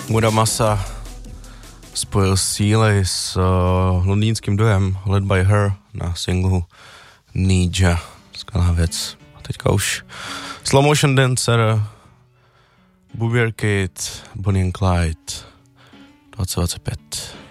Muda Masa spojil síly s londýnským duem Led by Her na singlu Nija. Skvělá věc. A teďka už Slow Motion Dancer, Boobier Kid, Bonnie and Clyde 2025.